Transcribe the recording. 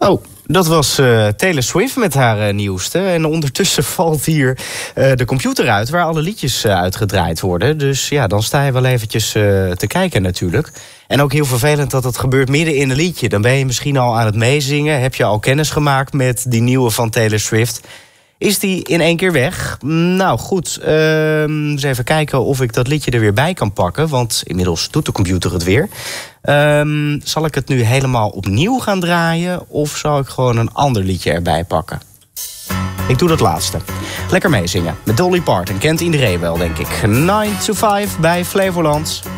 Oh, dat was Taylor Swift met haar nieuwste. En ondertussen valt hier de computer uit waar alle liedjes uitgedraaid worden. Dus ja, dan sta je wel eventjes te kijken natuurlijk. En ook heel vervelend dat het gebeurt midden in een liedje. Dan ben je misschien al aan het meezingen. Heb je al kennis gemaakt met die nieuwe van Taylor Swift? Is die in één keer weg? Nou goed, eens even kijken of ik dat liedje er weer bij kan pakken. Want inmiddels doet de computer het weer. Zal ik het nu helemaal opnieuw gaan draaien? Of zal ik gewoon een ander liedje erbij pakken? Ik doe dat laatste. Lekker meezingen. Met Dolly Parton. Kent iedereen wel, denk ik. 9 to 5 bij Flevoland.